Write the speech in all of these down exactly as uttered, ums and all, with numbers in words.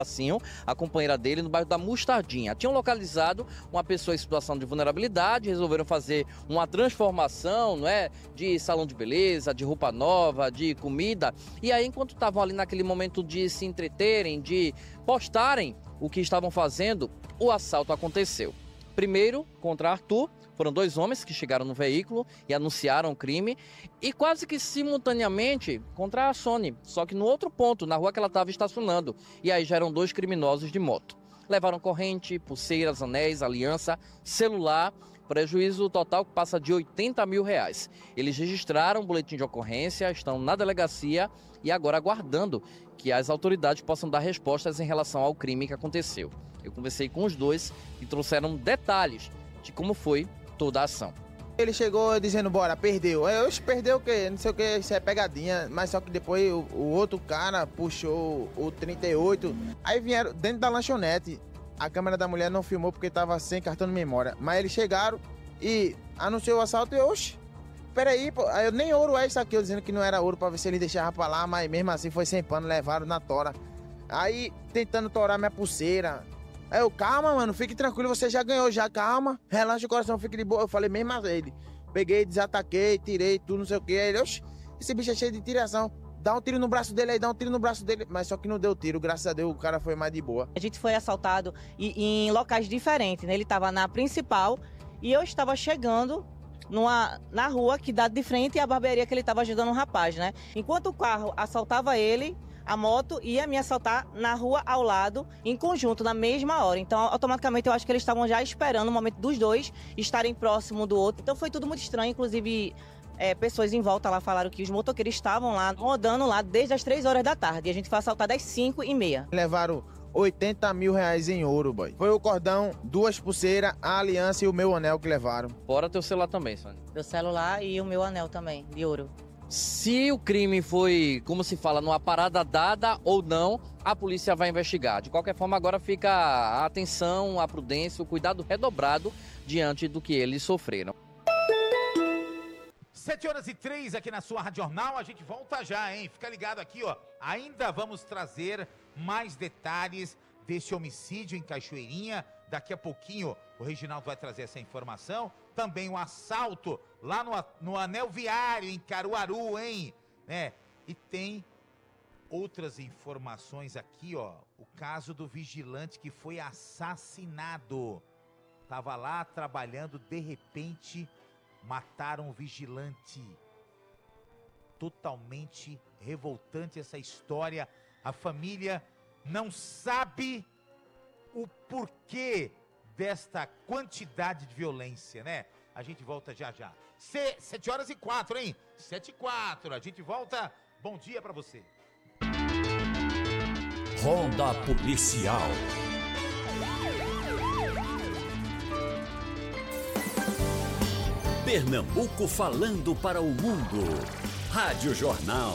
Assim, a companheira dele no bairro da Mostardinha. Tinham localizado uma pessoa em situação de vulnerabilidade, resolveram fazer uma transformação, não é, de salão de beleza, de roupa nova, de comida. E aí, enquanto estavam ali naquele momento de se entreterem, de postarem o que estavam fazendo, o assalto aconteceu. Primeiro contra Arthur. Foram dois homens que chegaram no veículo e anunciaram o crime, e quase que simultaneamente contra a Sony, só que no outro ponto, na rua que ela estava estacionando. E aí já eram dois criminosos de moto. Levaram corrente, pulseiras, anéis, aliança, celular, prejuízo total que passa de oitenta mil reais. Eles registraram um boletim de ocorrência, estão na delegacia e agora aguardando que as autoridades possam dar respostas em relação ao crime que aconteceu. Eu conversei com os dois e trouxeram detalhes de como foi toda a ação. Ele chegou dizendo, bora, perdeu. Eu, perdeu o quê? Não sei o que, isso é pegadinha. Mas só que depois o, o outro cara puxou o trinta e oito. Aí vieram dentro da lanchonete. A câmera da mulher não filmou porque tava sem cartão de memória. Mas eles chegaram e anunciou o assalto e, oxe, peraí, pô. Aí eu nem ouro é isso aqui, eu dizendo que não era ouro pra ver se eles deixavam pra lá. Mas mesmo assim foi sem pano, levaram na tora. Aí tentando torar minha pulseira. Aí eu, calma, mano, fique tranquilo, você já ganhou, já, calma, relaxa o coração, fique de boa. Eu falei mesmo a ele. Peguei, desataquei, tirei tudo, não sei o que. Aí ele, oxe, esse bicho é cheio de tiração. Dá um tiro no braço dele aí, dá um tiro no braço dele. Mas só que não deu tiro, graças a Deus o cara foi mais de boa. A gente foi assaltado em locais diferentes, né? Ele estava na principal e eu estava chegando numa, na rua que dá de frente à barbearia que ele estava ajudando um rapaz, né? Enquanto o carro assaltava ele, a moto ia me assaltar na rua ao lado, em conjunto, na mesma hora. Então, automaticamente, eu acho que eles estavam já esperando o momento dos dois estarem próximo do outro. Então, foi tudo muito estranho. Inclusive, é, pessoas em volta lá falaram que os motoqueiros estavam lá, rodando lá desde as três horas da tarde. E a gente foi assaltado às cinco e meia. Levaram oitenta mil reais em ouro, boy. Foi o cordão, duas pulseiras, a aliança e o meu anel que levaram. Fora teu celular também, Sônia. Meu celular e o meu anel também, de ouro. Se o crime foi, como se fala, numa parada dada ou não, a polícia vai investigar. De qualquer forma, agora fica a atenção, a prudência, o cuidado redobrado diante do que eles sofreram. Sete horas e três aqui na sua Rádio Jornal, a gente volta já, hein? Fica ligado aqui, ó. Ainda vamos trazer mais detalhes desse homicídio em Cachoeirinha. Daqui a pouquinho o Reginaldo vai trazer essa informação. Também o assalto lá no, no Anel Viário, em Caruaru, hein? É, e tem outras informações aqui, ó. O caso do vigilante que foi assassinado. Tava lá trabalhando, de repente mataram o vigilante. Totalmente revoltante essa história. A família não sabe o porquê desta quantidade de violência, né? A gente volta já já. C- sete horas e quatro, hein? Sete e quatro. A gente volta. Bom dia pra você. Ronda Policial. Pernambuco falando para o mundo. Rádio Jornal.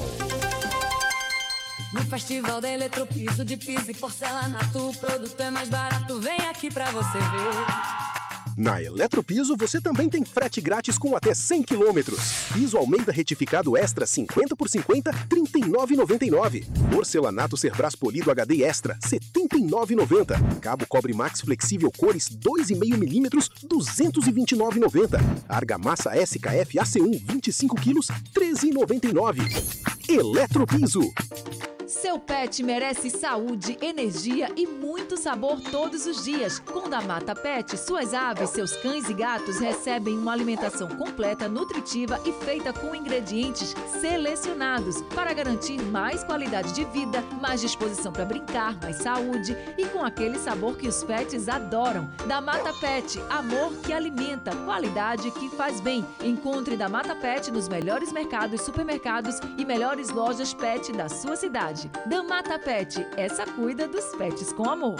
No Festival da Eletropiso, de piso e porcelanato, o produto é mais barato, vem aqui pra você ver. Na Eletropiso você também tem frete grátis com até cem quilômetros. Piso Almeida retificado extra cinquenta por cinquenta, trinta e nove reais e noventa e nove centavos. Porcelanato Cerbras polido H D extra, setenta e nove reais e noventa centavos. Cabo cobre Max flexível cores dois vírgula cinco milímetros, duzentos e vinte e nove reais e noventa centavos. Argamassa S K F A C um, vinte e cinco quilos, treze reais e noventa e nove centavos. Eletropiso. Seu pet merece saúde, energia e muito sabor todos os dias. Com Damata Pet, suas aves, seus cães e gatos recebem uma alimentação completa, nutritiva e feita com ingredientes selecionados para garantir mais qualidade de vida, mais disposição para brincar, mais saúde e com aquele sabor que os pets adoram. Damata Pet, amor que alimenta, qualidade que faz bem. Encontre Damata Pet nos melhores mercados, supermercados e melhores lojas pet da sua cidade. Damata Pet, essa cuida dos pets com amor.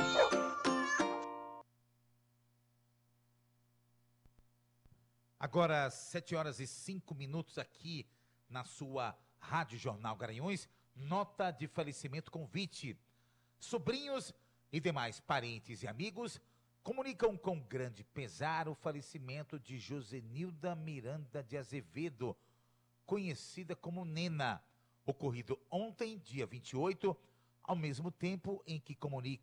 Agora, sete horas e cinco minutos aqui na sua Rádio Jornal Garanhuns. Nota de falecimento convite. Sobrinhos e demais parentes e amigos comunicam com grande pesar o falecimento de Josenilda Miranda de Azevedo, conhecida como Nena, ocorrido ontem, dia vinte e oito, ao mesmo tempo em que comunicam